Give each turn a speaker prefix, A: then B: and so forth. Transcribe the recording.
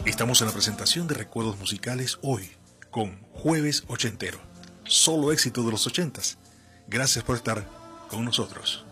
A: Estamos en la presentación de Recuerdos Musicales hoy, con Jueves Ochentero. Solo éxito de los ochentas. Gracias por estar con nosotros.